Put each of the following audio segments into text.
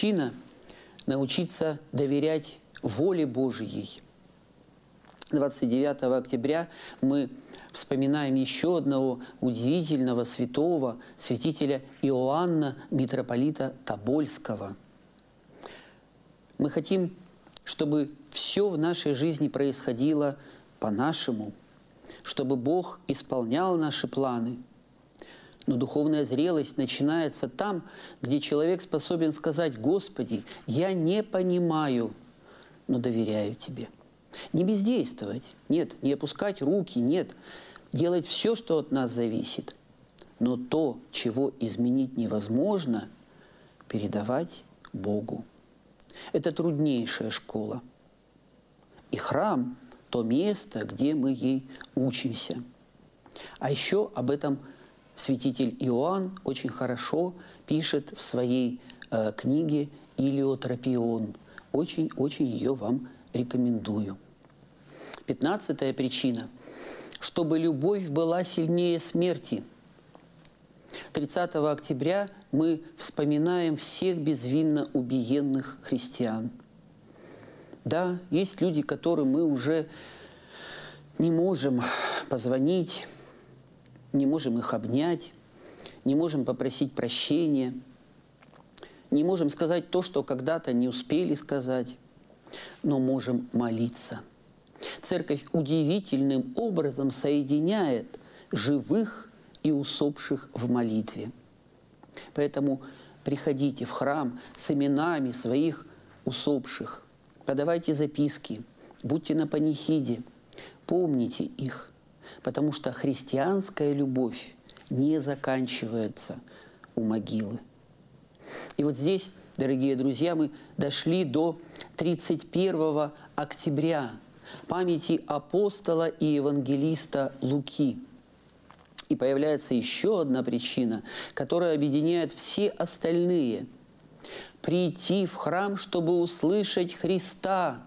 Причина – научиться доверять воле Божьей. 29 октября мы вспоминаем еще одного удивительного святого, святителя Иоанна, митрополита Тобольского. Мы хотим, чтобы все в нашей жизни происходило по-нашему, чтобы Бог исполнял наши планы. Но духовная зрелость начинается там, где человек способен сказать: «Господи, я не понимаю, но доверяю Тебе». Не бездействовать, нет, не опускать руки, нет, делать все, что от нас зависит. Но то, чего изменить невозможно, передавать Богу. Это труднейшая школа. И храм – то место, где мы ей учимся. А еще об этом святитель Иоанн очень хорошо пишет в своей книге «Илиотропион». Очень ее вам рекомендую. 15-я причина – чтобы любовь была сильнее смерти. 30 октября мы вспоминаем всех безвинно убиенных христиан. Да, есть люди, которым мы уже не можем позвонить, не можем их обнять, не можем попросить прощения, не можем сказать то, что когда-то не успели сказать, но можем молиться. Церковь удивительным образом соединяет живых и усопших в молитве. Поэтому приходите в храм с именами своих усопших, подавайте записки, будьте на панихиде, помните их, потому что христианская любовь не заканчивается у могилы. И вот здесь, дорогие друзья, мы дошли до 31 октября, памяти апостола и евангелиста Луки. И появляется еще одна причина, которая объединяет все остальные – прийти в храм, чтобы услышать Христа.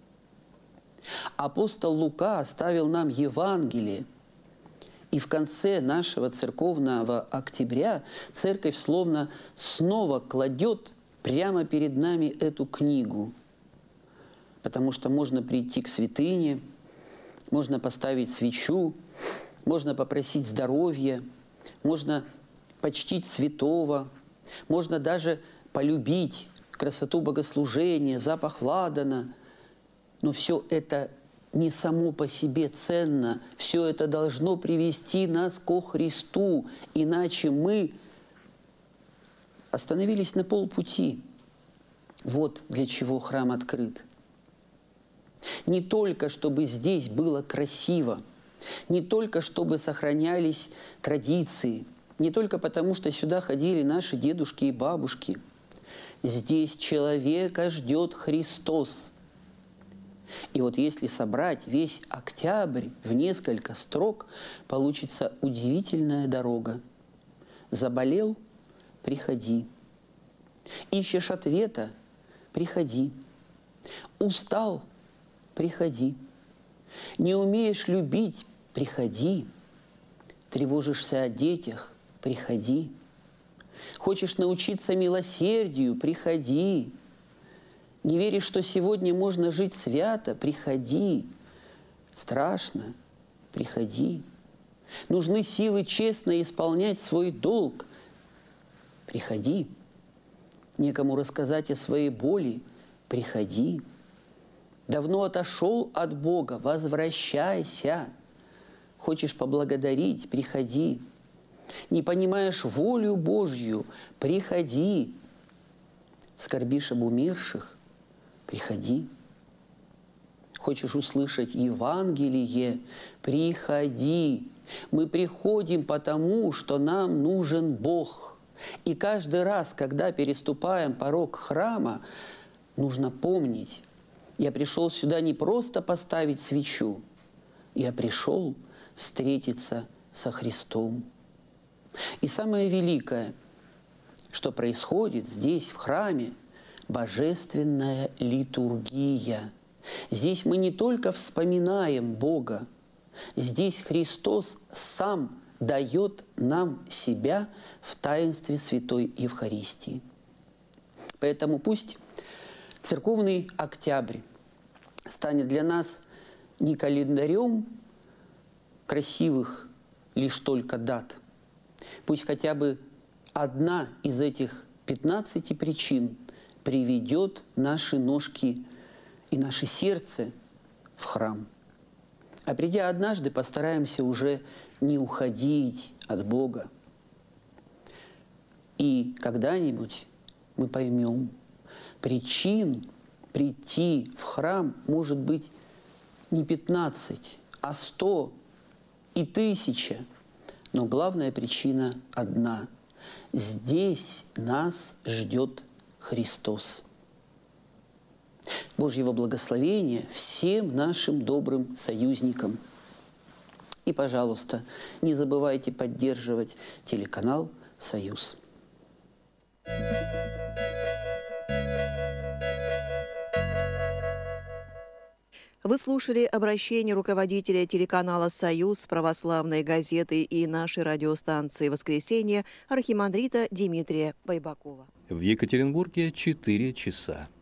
Апостол Лука оставил нам Евангелие, и в конце нашего церковного октября церковь словно снова кладет прямо перед нами эту книгу, потому что можно прийти к святыне, можно поставить свечу, можно попросить здоровья, можно почтить святого, можно даже полюбить красоту богослужения, запах ладана. Но все это не само по себе ценно, все это должно привести нас ко Христу, иначе мы остановились на полпути. Вот для чего храм открыт. Не только чтобы здесь было красиво, не только чтобы сохранялись традиции, не только потому, что сюда ходили наши дедушки и бабушки. Здесь человека ждет Христос. И вот если собрать весь октябрь в несколько строк, получится удивительная дорога. Заболел – приходи. Ищешь ответа – приходи. Устал – приходи. Не умеешь любить – приходи. Тревожишься о детях – приходи. Хочешь научиться милосердию – приходи. Не веришь, что сегодня можно жить свято – приходи. Страшно – приходи. Нужны силы честно исполнять свой долг – приходи. Некому рассказать о своей боли – приходи. Давно отошел от Бога – возвращайся. Хочешь поблагодарить – приходи. Не понимаешь волю Божью – приходи. Скорбишь об умерших – приходи. Хочешь услышать Евангелие – приходи. Мы приходим потому, что нам нужен Бог. И каждый раз, когда переступаем порог храма, нужно помнить: я пришел сюда не просто поставить свечу, я пришел встретиться со Христом. И самое великое, что происходит здесь, в храме, божественная литургия. Здесь мы не только вспоминаем Бога, здесь Христос сам дает нам себя в таинстве Святой Евхаристии. Поэтому пусть церковный октябрь станет для нас не календарем красивых лишь только дат. Пусть хотя бы одна из этих 15 причин приведет наши ножки и наше сердце в храм. А придя однажды, постараемся уже не уходить от Бога. И когда-нибудь мы поймем, причин прийти в храм может быть не 15, а 100 и 1000. Но главная причина одна. Здесь нас ждет Христос. Божьего благословения всем нашим добрым союзникам. И, пожалуйста, не забывайте поддерживать телеканал «Союз». Вы слушали обращение руководителя телеканала «Союз», православной газеты и нашей радиостанции «Воскресенье» архимандрита Дмитрия Байбакова. В Екатеринбурге 4 часа.